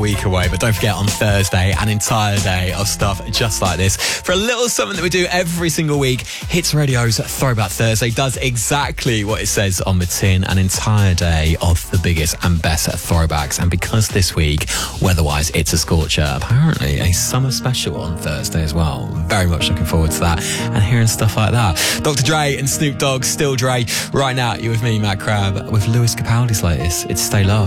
week away, but don't forget on Thursday, an entire day of stuff just like this. For a little something that we do every single week, Hits Radio's Throwback Thursday does exactly what it says on the tin, an entire day of the biggest and best throwbacks. And because this week, weather-wise, it's a scorcher, apparently a summer special on Thursday as well. Very much looking forward to that and hearing stuff like that. Dr. Dre and Snoop Dogg, Still Dre. Right now, you're with me, Matt Crabb, with Lewis Capaldi's latest. It's Stay Love.